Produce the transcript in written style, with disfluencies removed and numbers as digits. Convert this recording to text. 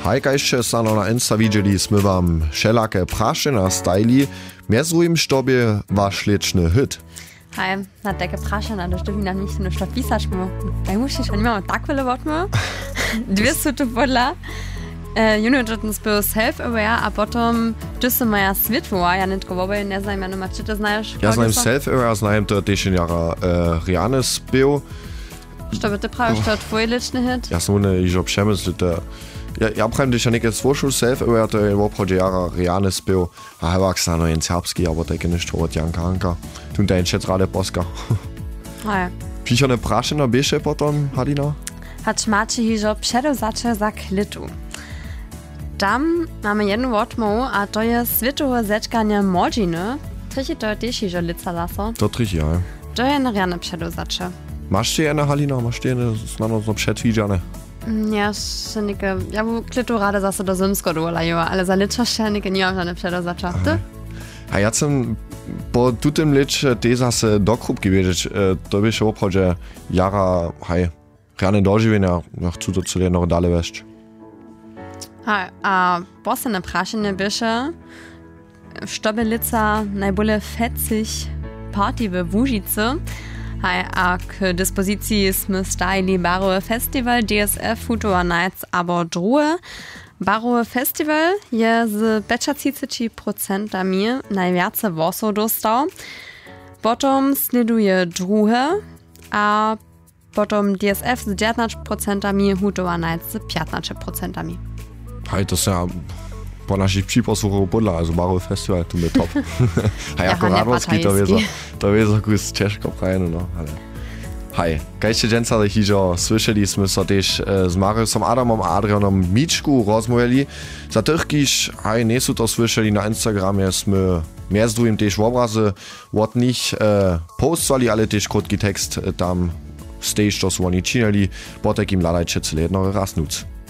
Hajka jeszcze stano na Insta widzieli sme wam wszelakie praszena stajli, między im sztobie wasz liczny hit. Hej, na takie praszena, da sztobi nam nicht nur sztob pisać, bo daj musisz, oni mamy tak wiele wotmy. Dwie są tu podla. Junioritens był self-aware, a potom dysy maja światła, ja nie tylko wobej, nie znam, ja nie ma, czy to znasz? Ja znam self-aware, znam to też jara Rianes był. Što by ty prawisz, to twój liczny hit? Ja sam nie iż przemysł, ja prawie też nie słyszył self-aware, to je woprawdzie jara Rianes był, a chyba stano jen serbski, aber tak nie szło od Janka Hanka. Tu daje się rade Boska. Hej. Piszone praszena biesze potom, Halina? Hat macie hiżo przedozacze za klitu. Tam mamy jedną wotmą, a to jest światowe zetkanie młodziny. Trichy to też hiżo lica laso. To trichy, ja. To jest na rane przedozacze. Masz ty jedne, Halina? Masz ty jedne znano so przedwidziane? Ja szynike, ja bu klitu rade zase do Zymsko dolaju, ale za liczo szynike nie mam żadne przedozacze. Ty? A ja sam po tutym licze te zase do krupki wiedzieć, to by się oprawdzie jara, hej, rane dożywienia, ja chcę to cele noch dalej wejść. A posledne prašenie byše, što by lica najbolje fecich party w Łužicy. A k dispozycji sme stajili Barowe Festival, DSF, Futura Nights, abo druhe. Barowe Festival je z 35% najwiace wosów dostał. Potom sleduje druhe, a potom DSF z 19%, Futura Nights z 15%. Hej, to se po naszych przyposłuchów podla, also Barowe Festival, tu mnie top. A jako Radworski to jest jakoś ciężko prawie, no, ale... Hej, kajście dżęca hiżo słyszeliśmy so też z Mariusom Adamom a Adrianom Miczku rozmawiali. Za tych, kiż, hej, nie są to słyszeli na Instagramie, sme między drugim też obrazy od nich postwali, ale też krótki tekst tam z też, co są oni czynili, po takim ladajcie cele jedno raz nuc.